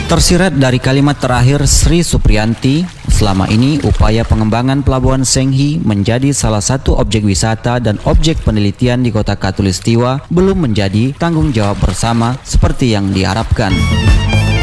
Tersirat dari kalimat terakhir Sri Supriyanti, selama ini upaya pengembangan Pelabuhan Senghi menjadi salah satu objek wisata dan objek penelitian di Kota Khatulistiwa belum menjadi tanggung jawab bersama seperti yang diharapkan.